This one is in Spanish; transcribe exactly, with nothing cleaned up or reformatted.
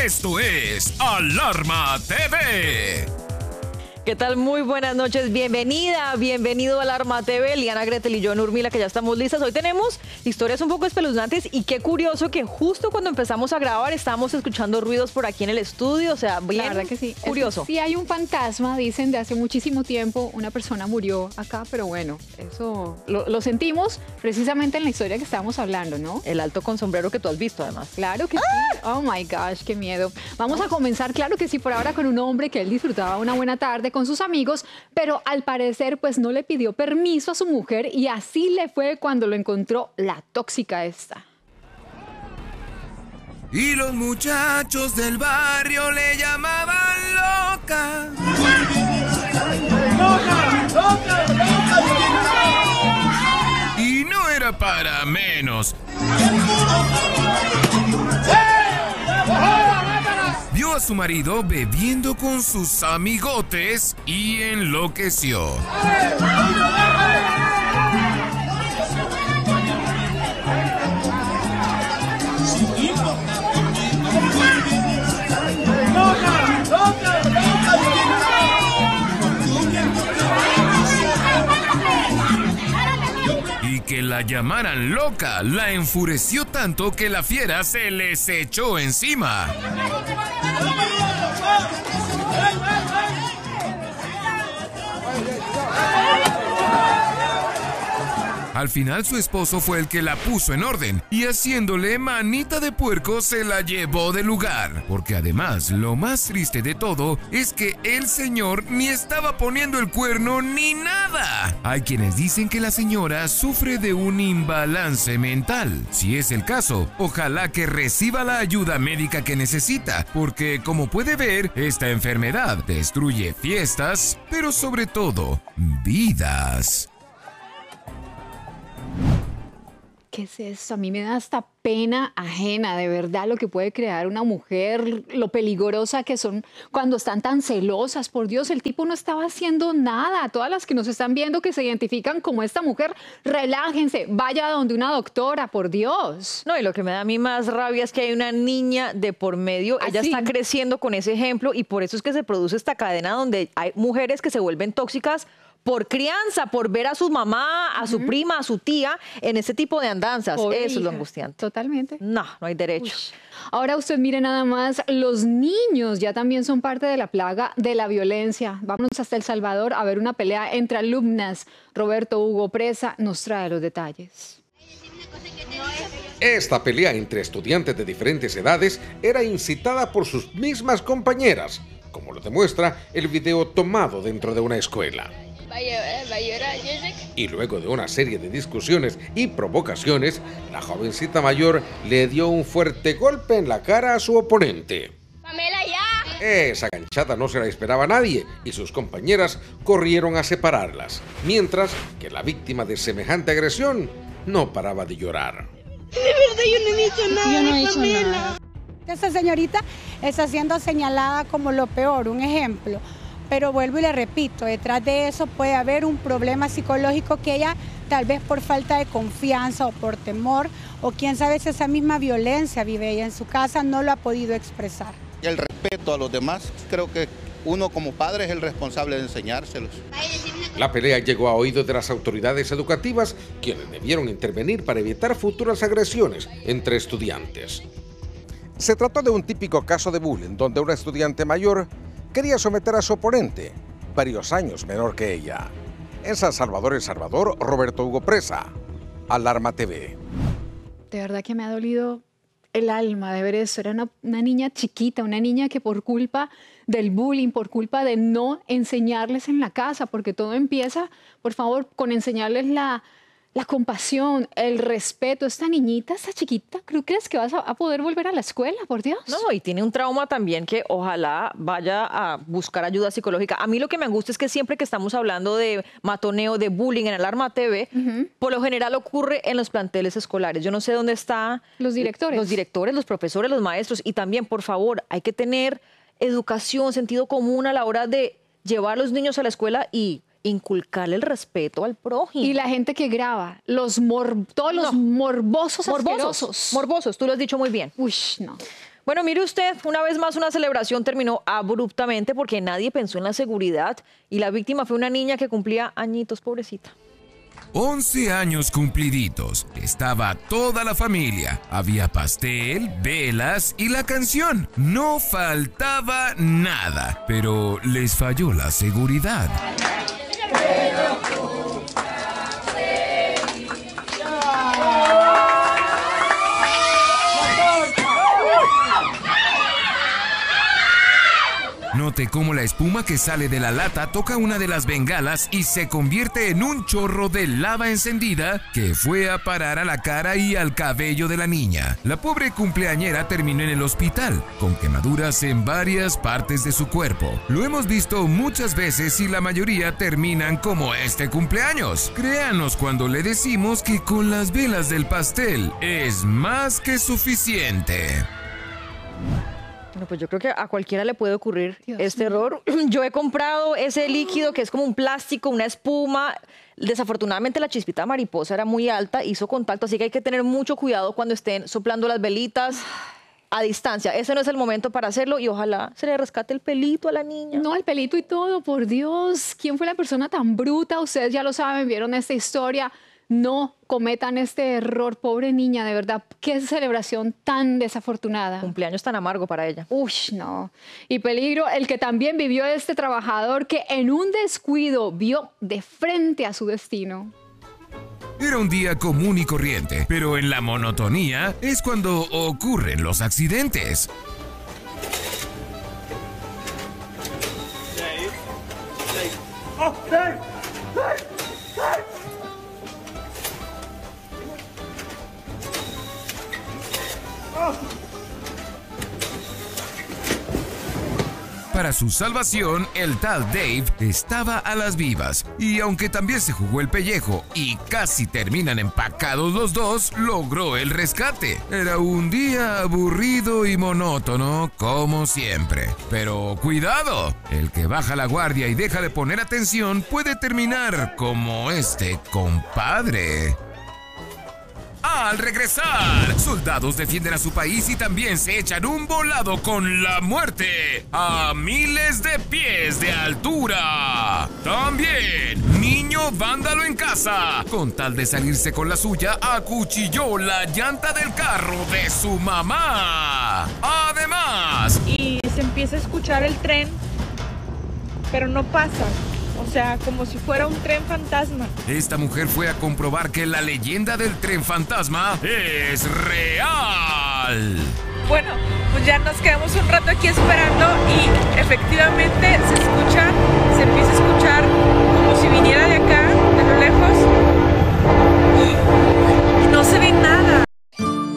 Esto es Alarma T V. ¿Qué tal? Muy buenas noches, bienvenida, bienvenido a Alarma T V, Liana, Gretel y yo, Nurmila, que ya estamos listas. Hoy tenemos historias un poco espeluznantes y qué curioso que justo cuando empezamos a grabar estábamos escuchando ruidos por aquí en el estudio, o sea, bien, la verdad que sí. curioso. Es que sí hay un fantasma, dicen, de hace muchísimo tiempo, una persona murió acá, pero bueno, eso lo, lo sentimos precisamente en la historia que estábamos hablando, ¿no? El alto con sombrero que tú has visto, además. Claro que sí. Oh my gosh, qué miedo. Vamos a comenzar, claro que sí, por ahora con un hombre que él disfrutaba una buena tarde con sus amigos, pero al parecer pues no le pidió permiso a su mujer y así le fue cuando lo encontró la tóxica esta. Y los muchachos del barrio le llamaban loca. ¡Loca! ¡Loca! ¡Loca! Y no era para menos. Vio a su marido bebiendo con sus amigotes y enloqueció. Y que la llamaran loca la enfureció tanto que la fiera se les echó encima. Al final su esposo fue el que la puso en orden y haciéndole manita de puerco se la llevó del lugar. Porque además lo más triste de todo es que el señor ni estaba poniendo el cuerno ni nada. Hay quienes dicen que la señora sufre de un imbalance mental. Si es el caso, ojalá que reciba la ayuda médica que necesita, porque como puede ver, esta enfermedad destruye fiestas, pero sobre todo, vidas. ¿Qué es eso? A mí me da hasta pena ajena, de verdad, lo que puede crear una mujer, lo peligrosa que son cuando están tan celosas. Por Dios, el tipo no estaba haciendo nada. Todas las que nos están viendo que se identifican como esta mujer, relájense, vaya donde una doctora, por Dios. No, y lo que me da a mí más rabia es que hay una niña de por medio, ¿Ah, ella sí? está creciendo con ese ejemplo y por eso es que se produce esta cadena donde hay mujeres que se vuelven tóxicas por crianza, por ver a su mamá, a su uh-huh. prima, a su tía en ese tipo de andanzas. Pobre Eso hija. es lo angustiante. Totalmente. No, no hay derecho. Uy. Ahora usted mire nada más, los niños ya también son parte de la plaga de la violencia. Vámonos hasta El Salvador a ver una pelea entre alumnas. Roberto Hugo Presa nos trae los detalles. Esta pelea entre estudiantes de diferentes edades era incitada por sus mismas compañeras, como lo demuestra el video tomado dentro de una escuela. Y luego de una serie de discusiones y provocaciones, la jovencita mayor le dio un fuerte golpe en la cara a su oponente. ¡Pamela, ya! Esa ganchada no se la esperaba nadie y sus compañeras corrieron a separarlas, mientras que la víctima de semejante agresión no paraba de llorar. De verdad, yo no he hecho nada, yo no he hecho Pamela. nada. Esta señorita está siendo señalada como lo peor, un ejemplo. Pero vuelvo y le repito, detrás de eso puede haber un problema psicológico que ella, tal vez por falta de confianza o por temor, o quién sabe si esa misma violencia vive ella en su casa, no lo ha podido expresar. El respeto a los demás, creo que uno como padre es el responsable de enseñárselos. La pelea llegó a oídos de las autoridades educativas, quienes debieron intervenir para evitar futuras agresiones entre estudiantes. Se trató de un típico caso de bullying, donde una estudiante mayor quería someter a su oponente, varios años menor que ella. En San Salvador, El Salvador, Roberto Hugo Presa, Alarma T V. De verdad que me ha dolido el alma de ver eso. Era una, una niña chiquita, una niña que por culpa del bullying, por culpa de no enseñarles en la casa, porque todo empieza, por favor, con enseñarles la, la compasión, el respeto. Esta niñita, esta chiquita, ¿crees que vas a, a poder volver a la escuela, por Dios? No, y tiene un trauma también que ojalá vaya a buscar ayuda psicológica. A mí lo que me angustia es que siempre que estamos hablando de matoneo, de bullying en Alarma T V, uh-huh. por lo general ocurre en los planteles escolares. Yo no sé dónde están los directores. Los directores, los profesores, los maestros. Y también, por favor, hay que tener educación, sentido común a la hora de llevar a los niños a la escuela y inculcarle el respeto al prójimo. Y la gente que graba, los mor todos los no. morbosos morbosos, asquerosos. morbosos, tú lo has dicho muy bien. Uy, no. Bueno, mire usted, una vez más una celebración terminó abruptamente porque nadie pensó en la seguridad y la víctima fue una niña que cumplía añitos, pobrecita. once años cumpliditos. Estaba toda la familia. Había pastel, velas y la canción. No faltaba nada, pero les falló la seguridad. Note cómo la espuma que sale de la lata toca una de las bengalas y se convierte en un chorro de lava encendida que fue a parar a la cara y al cabello de la niña. La pobre cumpleañera terminó en el hospital, con quemaduras en varias partes de su cuerpo. Lo hemos visto muchas veces y la mayoría terminan como este cumpleaños. Créanos cuando le decimos que con las velas del pastel es más que suficiente. Bueno, pues yo creo que a cualquiera le puede ocurrir Dios este mío. error. Yo he comprado ese líquido que es como un plástico, una espuma. Desafortunadamente la chispita mariposa era muy alta, hizo contacto, así que hay que tener mucho cuidado cuando estén soplando las velitas a distancia. Ese no es el momento para hacerlo y ojalá se le rescate el pelito a la niña. No, el pelito y todo, por Dios. ¿Quién fue la persona tan bruta? Ustedes ya lo saben, vieron esta historia. No cometan este error, pobre niña, de verdad. Qué celebración tan desafortunada. Cumpleaños tan amargo para ella. Uy, no. Y peligro el que también vivió este trabajador que en un descuido vio de frente a su destino. Era un día común y corriente, pero en la monotonía es cuando ocurren los accidentes. Para su salvación, el tal Dave estaba a las vivas y aunque también se jugó el pellejo y casi terminan empacados los dos, logró el rescate. Era un día aburrido y monótono como siempre. Pero cuidado, el que baja la guardia y deja de poner atención puede terminar como este compadre. Al regresar, soldados defienden a su país y también se echan un volado con la muerte a miles de pies de altura. También, niño vándalo en casa, con tal de salirse con la suya, acuchilló la llanta del carro de su mamá. Además, y se empieza a escuchar el tren, pero no pasa. O sea, como si fuera un tren fantasma. esta mujer fue a comprobar que la leyenda del tren fantasma es real. Bueno, pues ya nos quedamos un rato aquí esperando y efectivamente se escucha, se empieza a escuchar